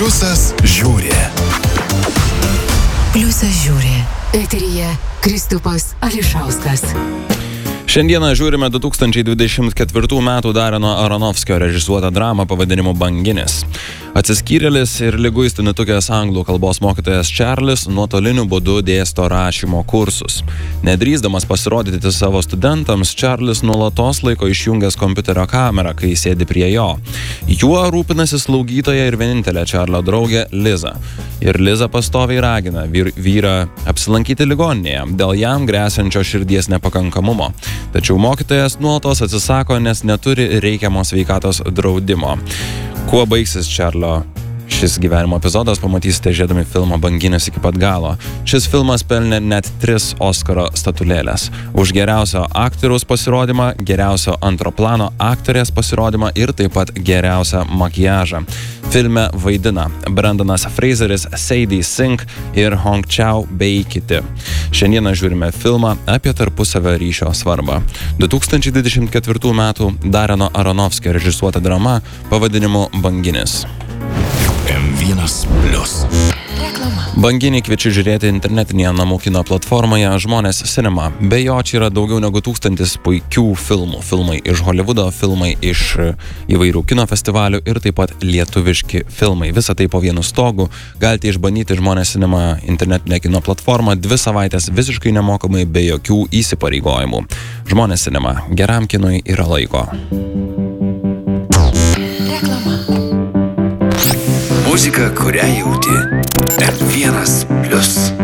Pliusas žiūri. Pliusas žiūri. Eteryje Kristupas Ališauskas. Šiandieną žiūrime 2024 metų Dareno Aronofskio režisuotą dramą pavadinimu Banginis. Atsiskyrėlis ir liguistai nutukęs anglų kalbos mokytojas Čarlis nuotoliniu būdu dėsto rašymo kursus. Nedrįsdamas pasirodyti savo studentams, Čarlis nuolatos laiko išjungęs kompiuterio kamerą, kai sėdi prie jo. Juo rūpinasi slaugytoja ir vienintelė Čarlio draugė Liza. Ir Liza pastoviai ragina vyrą apsilankyti ligoninėje dėl jam gresiančio širdies nepakankamumo. Tačiau mokytojas nuolatos atsisako, nes neturi reikiamo sveikatos draudimo. Kuo baigsis Čarlio šis gyvenimo epizodas, pamatysite žiūrėdami filmą Banginis iki pat galo. Šis filmas pelnė net 3 Oskaro statulėles. Už geriausio aktoriaus pasirodymą, geriausio antro plano aktorės pasirodymą ir taip pat geriausią makiažą. Filme vaidina Brendanas Fraseris, Sadie Sink ir Hong Chau bei kiti. Šiandieną žiūrime filmą apie tarpusavio ryšio svarbą. 2024 metų Dareno Aronofskio režisuota drama pavadinimu Banginis. M1 Plius. Banginį kviečiu žiūrėti internetinėje namų kino platformoje Žmonės Cinema. Be jo čia yra daugiau negu 1000 puikių filmų. Filmai iš Holivudo, filmai iš įvairių kino festivalių ir taip pat lietuviški filmai. Visą tai po vienu stogu. Galite išbandyti Žmonės Cinema internetinę kino platformą 2 savaitės visiškai nemokamai be jokių įsipareigojimų. Žmonės Cinema. Geram kinui yra laiko. Muzika, kurią jauti. M1 Plius.